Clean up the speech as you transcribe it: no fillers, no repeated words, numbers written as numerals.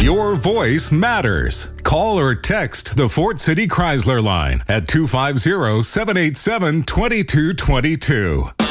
Your voice matters. Call or text the Fort City Chrysler line at 250-787-2222.